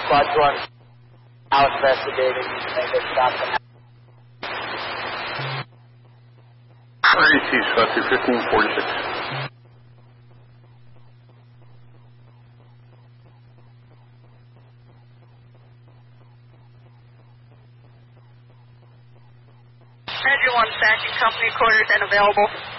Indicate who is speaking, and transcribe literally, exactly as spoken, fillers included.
Speaker 1: Squad two on now investigating and they stopped them.
Speaker 2: R E T, Squad two, fifteen forty-six.
Speaker 3: Roger one, stacking company quarters and available.